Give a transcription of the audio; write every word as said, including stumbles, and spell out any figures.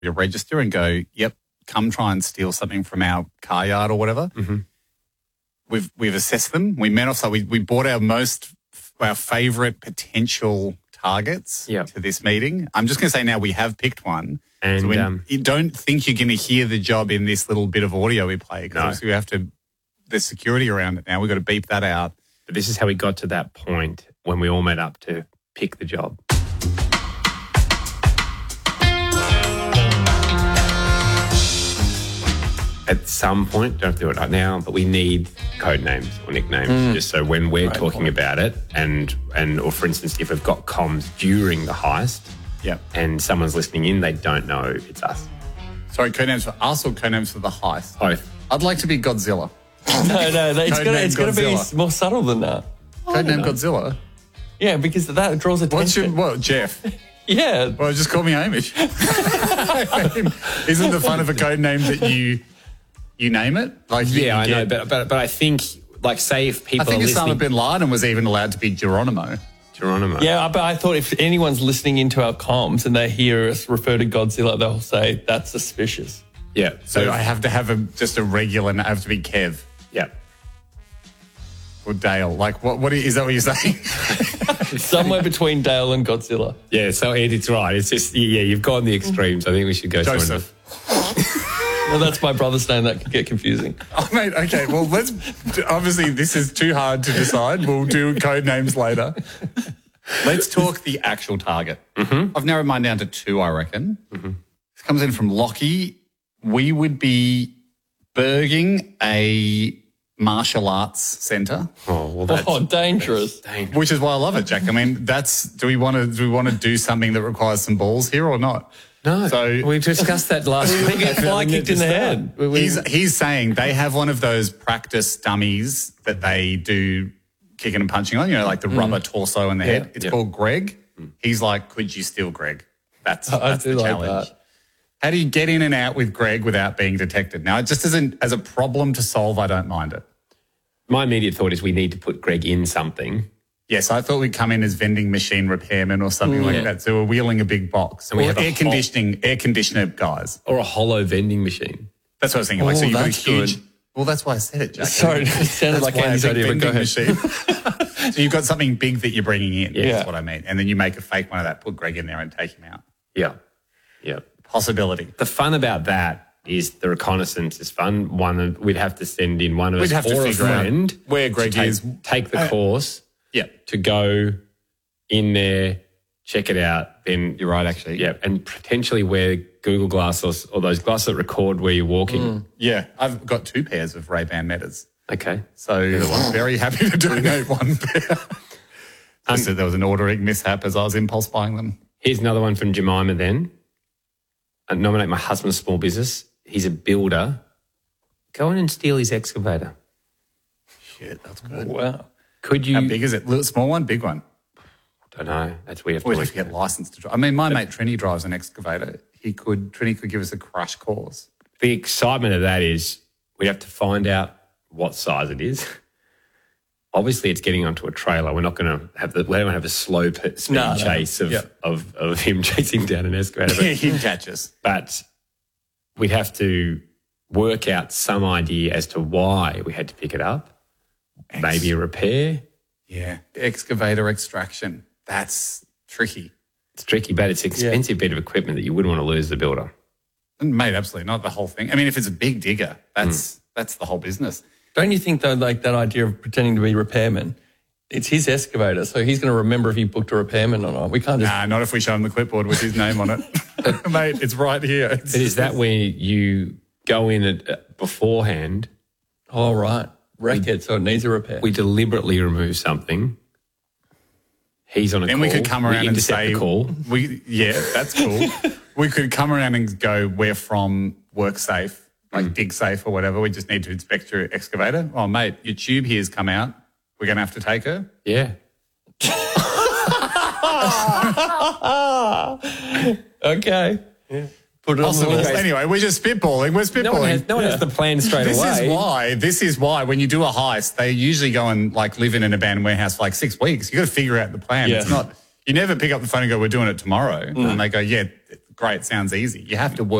your register and go, yep, come try and steal something from our car yard or whatever. Mm-hmm. We've we've assessed them. We met off, so we, we bought our most, our favourite potential targets yep. to this meeting. I'm just going to say now we have picked one. And so when, um, you don't think you're going to hear the job in this little bit of audio we play because no. we have to, there's security around it now. We've got to beep that out. But this is how we got to that point when we all met up to pick the job. At some point, don't have to do it right now, but we need code names or nicknames mm. just so when we're right talking point. about it and, and, or for instance, if we've got comms during the heist yep. and someone's listening in, they don't know it's us. Sorry, code names for us or code names for the heist? Both. I'd like to be Godzilla. no, no, it's going to it's gonna be more subtle than that. Code name Godzilla? Yeah, because that draws attention. What's your, what, Jeff? yeah. Well, just call me Hamish. I mean, isn't the fun of a code name that you you name it? Like yeah, I get, know, but, but but I think, like, say if people I think are Osama listening... bin Laden was even allowed to be Geronimo. Geronimo. Yeah, but I thought if anyone's listening into our comms and they hear us refer to Godzilla, they'll say, that's suspicious. Yeah. So, so I have to have a just a regular, I have to be Kev. Yeah. Or Dale. Like, what? What is that what you're saying? Somewhere between Dale and Godzilla. Yeah, so Ed, it's right. It's just, yeah, you've gone the extremes. I think we should go Joseph. Well, that's my brother's name. That could get confusing. Oh, mate, okay. Well, let's... Obviously, this is too hard to decide. We'll do code names later. Let's talk the actual target. Mm-hmm. I've narrowed mine down to two, I reckon. Mm-hmm. This comes in from Lockie. We would be burging a martial arts centre. Oh, well, that's... Oh, dangerous. That's dangerous. Which is why I love it, Jack. I mean, that's... Do we want to do we want to do something that requires some balls here or not? No, so we discussed that last week. We get fly kicked in the head. He's, he's saying they have one of those practice dummies that they do kicking and punching on, you know, like the mm. rubber torso and the yeah, head. It's yeah. called Greg. Mm. He's like, could you steal Greg? That's, I that's do the like challenge. That. How do you get in and out with Greg without being detected? Now, it just isn't, as a problem to solve, I don't mind it. My immediate thought is we need to put Greg in something. Yes, I thought we'd come in as vending machine repairmen or something yeah. like that. So we're wheeling a big box. And we have air conditioning, air conditioner guys. Or a hollow vending machine. That's what I was thinking. Like, oh, so you've got a huge... Good. Well, that's why I said it, Jack. Sorry, it sounded like Andy's idea, but go ahead. So you've got something big that you're bringing in. Yeah. That's what I mean. And then you make a fake one of that, put Greg in there and take him out. Yeah. Yeah. Possibility. The fun about that is the reconnaissance is fun. One, we'd have to send in one of we'd us have or to a figure friend out where Greg take, is. Take the uh, course. Yeah. To go in there, check it out. Then you're right, actually. Yeah, and potentially wear Google Glass or, or those glasses that record where you're walking. Mm. Yeah, I've got two pairs of Ray-Ban Metas. Okay. So I'm very happy to donate one pair. Um, Just that there was an ordering mishap as I was impulse buying them. Here's another one from Jemima then. I nominate my husband's small business. He's a builder. Go in and steal his excavator. Shit, that's good. Wow. Could you... How big is it? Little, small one, big one? Don't know. That's where you have to, we have to get licensed to drive. I mean, my mate Trini drives an excavator. He could, Trini could give us a crash course. The excitement of that is we'd have to find out what size it is. Obviously, it's getting onto a trailer. We're not going to have the, we don't have a slow speed no, chase no. of, Yep. of of him chasing down an excavator. But, he'd catch us. But we'd have to work out some idea as to why we had to pick it up. Ex- Maybe a repair. Yeah, the excavator extraction. That's tricky. It's tricky, but it's an expensive yeah. bit of equipment that you wouldn't want to lose the builder. Mate, absolutely not the whole thing. I mean, if it's a big digger, that's mm. that's the whole business. Don't you think, though, like that idea of pretending to be repairman, it's his excavator, so he's going to remember if he booked a repairman or not. We can't just... Nah, not if we show him the clipboard with his name on it. Mate, it's right here. It's... But is that where you go in at, beforehand? Oh, right. Wreck it so it needs a repair. We deliberately remove something. He's on a then call. Then we could come around we and say... the call. We, yeah, that's cool. We could come around and go, we're from WorkSafe. Like mm. dig safe or whatever, we just need to inspect your excavator. Oh, mate, your tube here's come out. We're going to have to take her? Yeah. Okay. Yeah. Put it on the list. Anyway, we're just spitballing. We're spitballing. No one has, no one yeah. has the plan straight this away. This is why, this is why when you do a heist, they usually go and like live in an abandoned warehouse for like six weeks. You got to figure out the plan. Yeah. It's not, you never pick up the phone and go, we're doing it tomorrow. Mm. And they go, yeah, great, sounds easy. You have to work